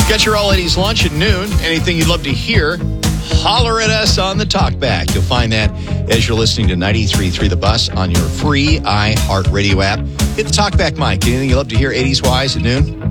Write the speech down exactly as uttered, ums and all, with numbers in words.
Get your All eighties lunch at noon. Anything you'd love to hear, holler at us on the Talkback. You'll find that as you're listening to ninety-three point three The Bus on your free iHeartRadio app. Hit the Talkback mic. Anything you'd love to hear eighties-wise at noon?